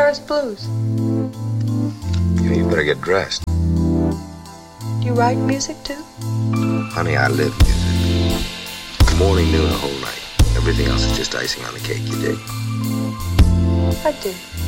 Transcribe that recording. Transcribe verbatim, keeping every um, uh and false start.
Forest Blues. You, you better get dressed. Do you write music too? Honey, I live music. Morning, noon, the whole night. Everything else is just icing on the cake, you dig? I do.